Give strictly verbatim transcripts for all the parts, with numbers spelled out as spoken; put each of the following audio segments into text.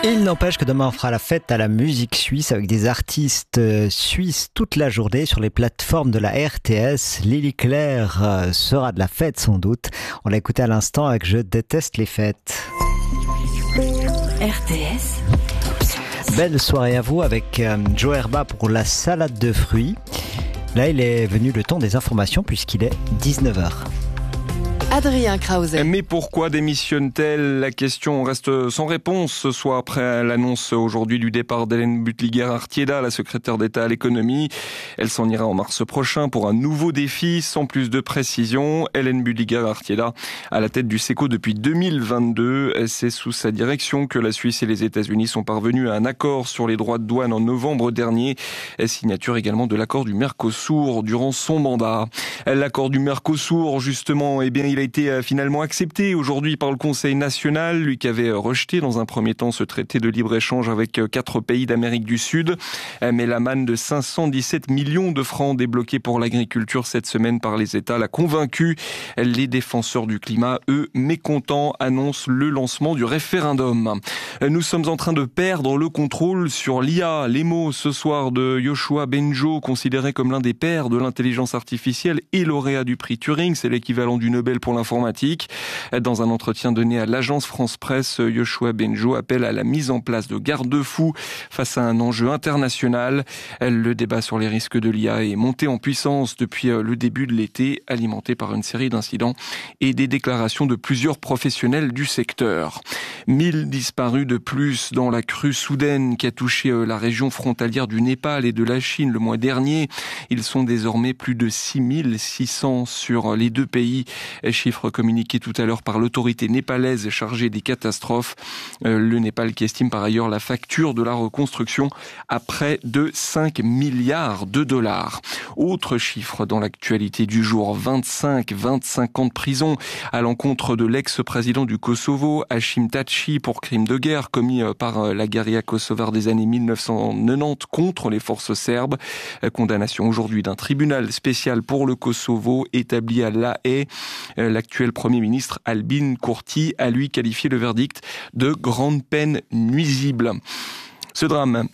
Il n'empêche que demain on fera la fête à la musique suisse avec des artistes suisses toute la journée sur les plateformes de la R T S. Lily Claire sera de la fête sans doute. On l'a écouté à l'instant avec Je déteste les fêtes. R T S. Belle soirée à vous avec Joe Herba pour la salade de fruits. Là il est venu le temps des informations puisqu'il est dix-neuf heures. Adrien Krause. Mais pourquoi démissionne-t-elle ? La question reste sans réponse ce soir après l'annonce aujourd'hui du départ d'Hélène Buttliger-Artieda, la secrétaire d'État à l'économie. Elle s'en ira en mars prochain pour un nouveau défi, sans plus de précision. Hélène Buttliger-Artieda à la tête du SECO depuis deux mille vingt-deux. C'est sous sa direction que la Suisse et les États-Unis sont parvenus à un accord sur les droits de douane en novembre dernier. Signature également de l'accord du Mercosur durant son mandat. L'accord du Mercosur, justement, eh bien, il a été finalement accepté aujourd'hui par le Conseil national, lui qui avait rejeté dans un premier temps ce traité de libre-échange avec quatre pays d'Amérique du Sud. Mais la manne de cinq cent dix-sept millions de francs débloqués pour l'agriculture cette semaine par les États l'a convaincu. Les défenseurs du climat, eux, mécontents, annoncent le lancement du référendum. Nous sommes en train de perdre le contrôle sur l'I A. Les mots ce soir de Yoshua Bengio, considéré comme l'un des pères de l'intelligence artificielle et lauréat du prix Turing, c'est l'équivalent du Nobel pour l'informatique. Dans un entretien donné à l'agence France Presse, Yoshua Bengio appelle à la mise en place de garde-fous face à un enjeu international. Le débat sur les risques de l'I A est monté en puissance depuis le début de l'été, alimenté par une série d'incidents et des déclarations de plusieurs professionnels du secteur. mille disparus de plus dans la crue soudaine qui a touché la région frontalière du Népal et de la Chine le mois dernier. Ils sont désormais plus de six mille six cents sur les deux pays. Chiffre communiqué tout à l'heure par l'autorité népalaise chargée des catastrophes. Le Népal qui estime par ailleurs la facture de la reconstruction à près de cinq milliards de dollars. Autre chiffre dans l'actualité du jour, vingt-cinq, vingt-cinq ans de prison à l'encontre de l'ex-président du Kosovo, Hashim Thaçi, pour crimes de guerre commis par la guérilla kosovare des années mille neuf cent quatre-vingt-dix contre les forces serbes. Condamnation aujourd'hui d'un tribunal spécial pour le Kosovo établi à La Haye. L'actuel Premier ministre Albin Kurti a lui qualifié le verdict de grande peine nuisible. Ce drame.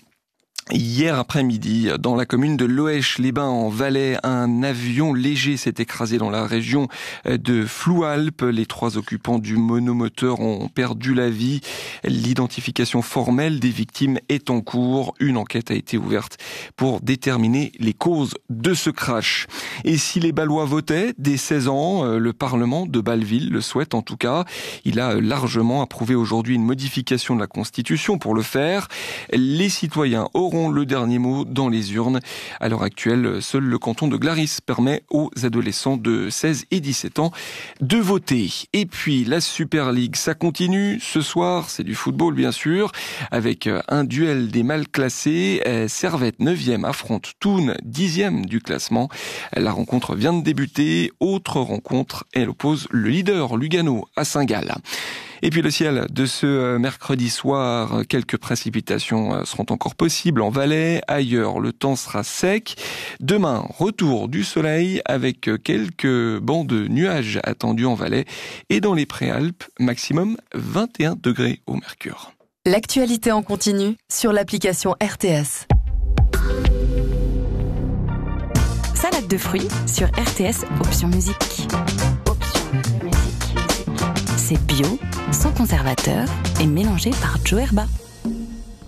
Hier après-midi, dans la commune de Loèche-les-Bains en Valais, un avion léger s'est écrasé dans la région de Floualpes. Les trois occupants du monomoteur ont perdu la vie. L'identification formelle des victimes est en cours. Une enquête a été ouverte pour déterminer les causes de ce crash. Et si les Ballois votaient dès seize ans, le Parlement de Bâle-Ville le souhaite en tout cas. Il a largement approuvé aujourd'hui une modification de la Constitution pour le faire. Les citoyens auront le dernier mot dans les urnes. À l'heure actuelle, seul le canton de Glaris permet aux adolescents de seize et dix-sept ans de voter. Et puis, la Super League, ça continue. Ce soir, c'est du football, bien sûr, avec un duel des mal classés. Servette, neuvième, affronte Thun, dixième du classement. La rencontre vient de débuter. Autre rencontre, elle oppose le leader Lugano à Saint-Gall. Et puis le ciel de ce mercredi soir, quelques précipitations seront encore possibles en Valais. Ailleurs, le temps sera sec. Demain, retour du soleil avec quelques bancs de nuages attendus en Valais. Et dans les Préalpes, maximum vingt et un degrés au mercure. L'actualité en continu sur l'application R T S. Salade de fruits sur R T S, option musique. Option musique. C'est bio, sans conservateur et mélangé par Joe Herba.